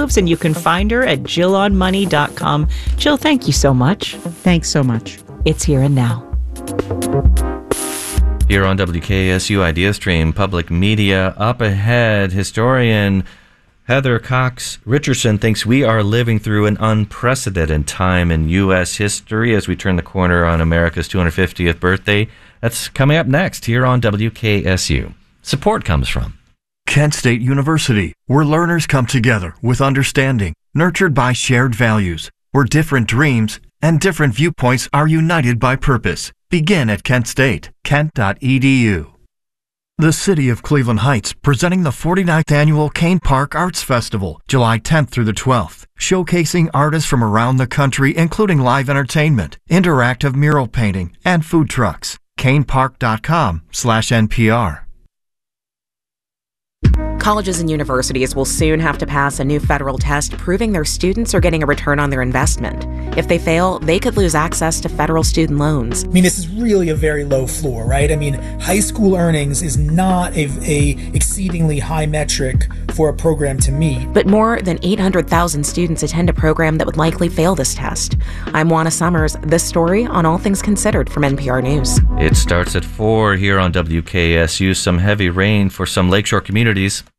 moves, and you can find her at JillOnMoney.com. Jill, thank you so much. Thanks so much. It's Here and Now. Here on WKSU Idea Stream Public Media, up ahead, historian Heather Cox Richardson thinks we are living through an unprecedented time in U.S. history as we turn the corner on America's 250th birthday. That's coming up next here on WKSU. Support comes from Kent State University, where learners come together with understanding, nurtured by shared values, where different dreams and different viewpoints are united by purpose. Begin at Kent State, kent.edu. The City of Cleveland Heights presenting the 49th Annual Kane Park Arts Festival, July 10th through the 12th, showcasing artists from around the country, including live entertainment, interactive mural painting, and food trucks. kanepark.com/NPR. Colleges and universities will soon have to pass a new federal test proving their students are getting a return on their investment. If they fail, they could lose access to federal student loans. I mean, this is really a very low floor, right? I mean, high school earnings is not a exceedingly high metric for a program to meet. But more than 800,000 students attend a program that would likely fail this test. I'm Juana Summers. This story on All Things Considered from NPR News. It starts at 4 here on WKSU. Some heavy rain for some lakeshore communities.